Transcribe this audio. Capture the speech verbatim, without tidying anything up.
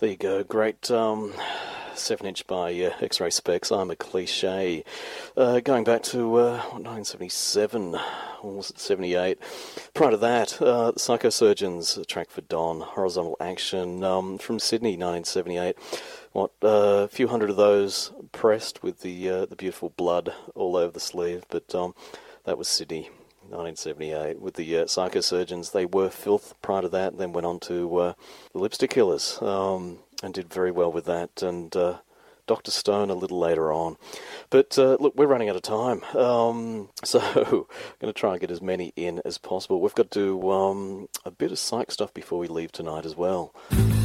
There you go. Great um, seven inch by uh, X-Ray Specs. I'm a cliche. Uh, going back to uh, what, nineteen seventy-seven, or was it seventy-eight? Prior to that, uh, the Psychosurgeons, a track for Don, Horizontal Action um, from Sydney, nineteen seventy-eight. What, uh, a few hundred of those pressed with the uh, the beautiful blood all over the sleeve, but um, that was Sydney, nineteen seventy-eight, with the uh, Psychosurgeons. They were Filth prior to that, and then went on to uh, the Lipstick Killers, um, and did very well with that, and uh, Doctor Stone a little later on. But uh, look, we're running out of time, um, so I'm going to try and get as many in as possible. We've got to do um, a bit of psych stuff before we leave tonight as well.